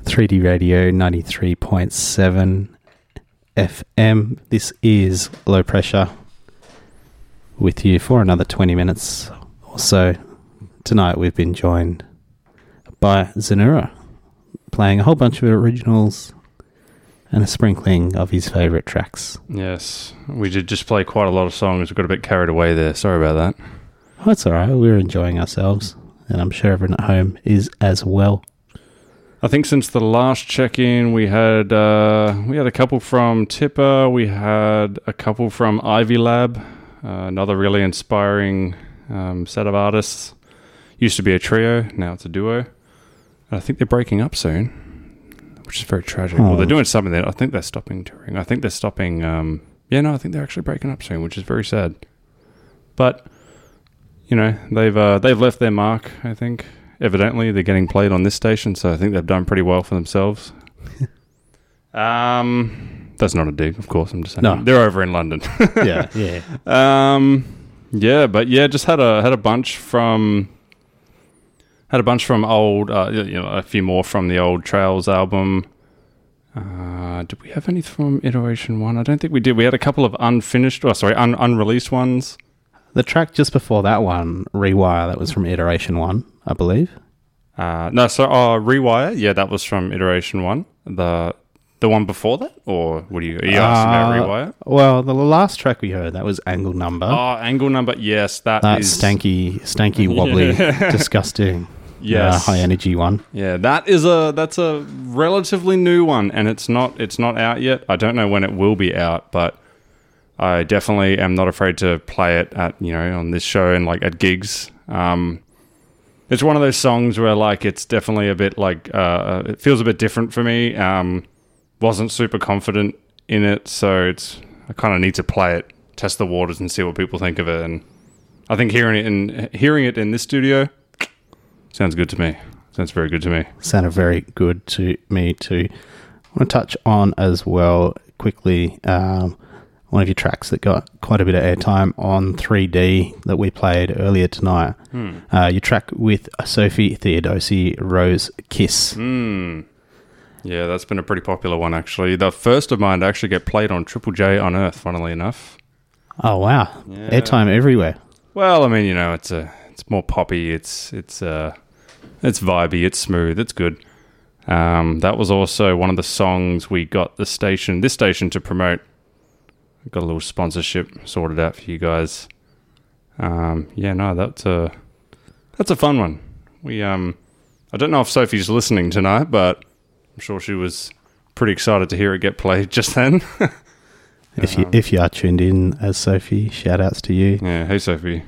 3D Radio 93.7 FM. This is Low Pressure with you for another 20 minutes or so. Tonight we've been joined by Zanura, playing a whole bunch of originals and a sprinkling of his favourite tracks. Yes, we did just play quite a lot of songs. We got a bit carried away there. Sorry about that. Oh, that's all right. We're enjoying ourselves, and I'm sure everyone at home is as well. I think since the last check-in, we had a couple from Tipper. We had a couple from Ivy Lab, another really inspiring set of artists. Used to be a trio, now it's a duo. I think they're breaking up soon, which is very tragic. Oh. Well, they're doing something there. I think they're stopping touring. I think they're stopping... I think they're actually breaking up soon, which is very sad. But, you know, they've left their mark, I think. Evidently, they're getting played on this station, so I think they've done pretty well for themselves. That's not a dig, of course. I'm just saying. No. They're over in London. Yeah. Just had a bunch from... Had a bunch from old, a few more from the old Trails album. Did we have any from Iteration 1? I don't think we did. We had a couple of unreleased ones. The track just before that one, Rewire, that was from Iteration 1, I believe. Rewire, yeah, that was from Iteration 1. The one before that? Or are you asking about Rewire? Well, the last track we heard, that was Angle Number. Oh, Angle Number, yes. That is... stanky, wobbly, disgusting. Yes. High energy one. Yeah, that's a relatively new one, and it's not out yet. I don't know when it will be out, but I definitely am not afraid to play it at, on this show and like at gigs. It's one of those songs where like it's definitely a bit like it feels a bit different for me. Wasn't super confident in it, so I kind of need to play it, test the waters, and see what people think of it. And I think hearing it in this studio sounds good to me. Sounds very good to me. Sounded very good to me too. I want to touch on as well quickly one of your tracks that got quite a bit of airtime on 3D that we played earlier tonight. Your track with Sophie Theodosi, Rose Kiss. Yeah, that's been a pretty popular one, actually. The first of mine to actually get played on Triple J on Earth, funnily enough. Oh, wow. Yeah. Airtime everywhere. Well, I mean, it's more poppy, it's vibey, it's smooth, it's good. That was also one of the songs we got this station to promote. Got a little sponsorship sorted out for you guys. That's a fun one. I don't know if Sophie's listening tonight, but I'm sure she was pretty excited to hear it get played just then. If you are tuned in as Sophie, shout outs to you. Yeah, hey Sophie.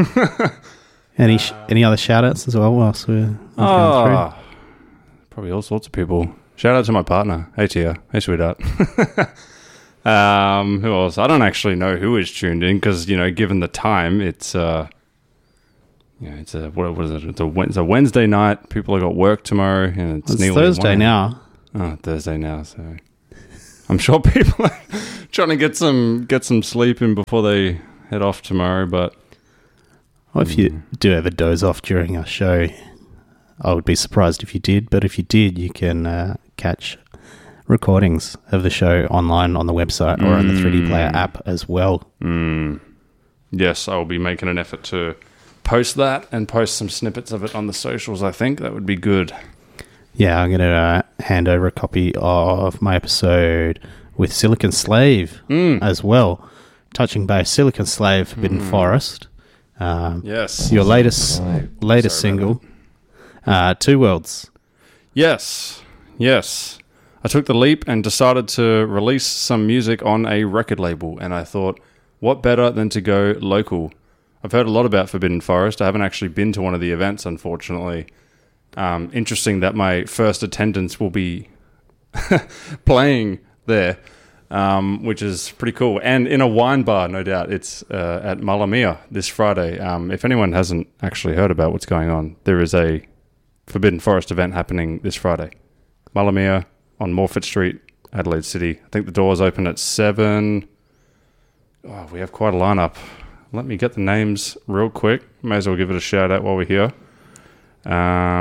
Any other shout outs as well whilst we're going through? Probably all sorts of people. Shout out to my partner. Hey Tia. Hey sweetheart. Who else? I don't actually know who is tuned in because, given the time, it's what is it? It's a Wednesday night. People have got work tomorrow, and it's nearly Thursday now. Oh, Thursday now. So I'm sure people are trying to get some sleep in before they head off tomorrow. But if you do ever doze off during our show, I would be surprised if you did. But if you did, you can catch recordings of the show online on the website or on the 3D Player app as well. Yes, I'll be making an effort to post that and post some snippets of it on the socials. I think that would be good. Yeah, I'm going to hand over a copy of my episode with Silicon Slave as well. Touching base, Silicon Slave, Forbidden Forest. Yes. Your latest single, Two Worlds. Yes. I took the leap and decided to release some music on a record label, and I thought, what better than to go local? I've heard a lot about Forbidden Forest. I haven't actually been to one of the events, unfortunately. Interesting that my first attendance will be playing there, which is pretty cool. And in a wine bar, no doubt. It's at Malamia this Friday. If anyone hasn't actually heard about what's going on, there is a Forbidden Forest event happening this Friday. Malamia on Morfett Street, Adelaide City. I think the doors open at 7. Oh, we have quite a lineup. Let me get the names real quick. May as well give it a shout out while we're here.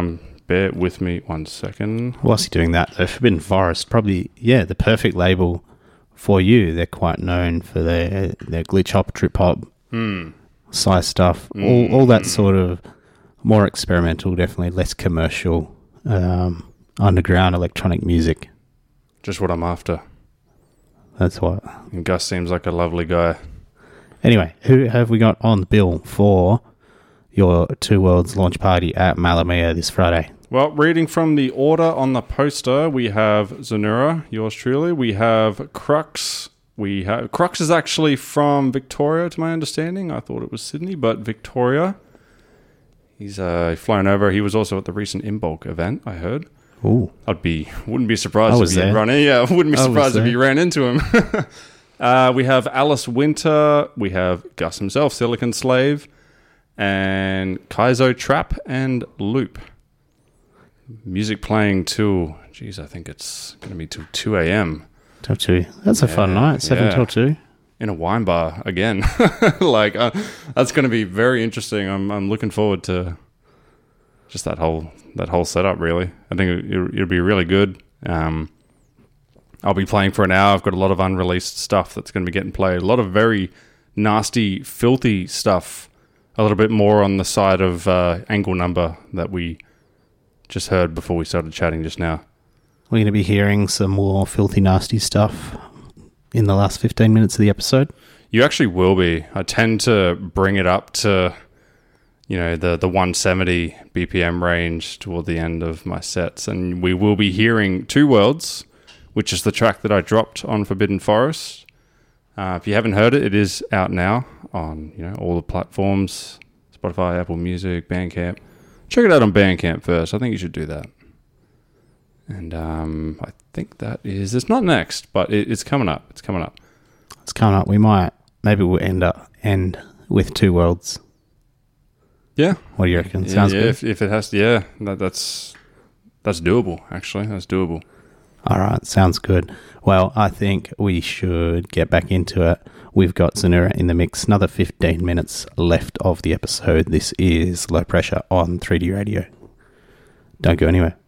bear with me 1 second. Whilst you're doing that, though, Forbidden Forest, probably, the perfect label for you. They're quite known for their glitch hop, trip hop, size stuff, all that sort of more experimental, definitely less commercial, underground electronic music. Just what I'm after. That's what. And Gus seems like a lovely guy. Anyway, who have we got on the bill for your Two Worlds launch party at Malamea this Friday? Well, reading from the order on the poster, we have Zanura, yours truly. We have Crux. Crux is actually from Victoria, to my understanding. I thought it was Sydney, but Victoria. He's flown over. He was also at the recent Inbulk event, I heard. Ooh. Wouldn't be surprised if he run in. Yeah, I wouldn't be surprised if he ran into him. We have Alice Winter. We have Gus himself, Silicon Slave, and Kaizo Trap and Loop. Music playing till, I think it's going to be till 2 a.m. Till 2. That's a fun night, 7 till 2. In a wine bar again. That's going to be very interesting. I'm looking forward to just that whole setup, really. I think it'll be really good. I'll be playing for an hour. I've got a lot of unreleased stuff that's going to be getting played. A lot of very nasty, filthy stuff. A little bit more on the side of Angle Number that we just heard before we started chatting just now. We're going to be hearing some more filthy, nasty stuff in the last 15 minutes of the episode. You actually will be. I tend to bring it up to, the 170 BPM range toward the end of my sets. And we will be hearing Two Worlds, which is the track that I dropped on Forbidden Forest. If you haven't heard it, it is out now on all the platforms, Spotify, Apple Music, Bandcamp. Check it out on Bandcamp first. I think you should do that. And I think it's not next, but it's coming up. It's coming up. Maybe we'll end with Two Worlds. Yeah. What do you reckon? Sounds good. If it has to, that's doable, actually. That's doable. All right, sounds good. Well, I think we should get back into it. We've got Zanura in the mix. Another 15 minutes left of the episode. This is Low Pressure on 3D Radio. Don't go anywhere.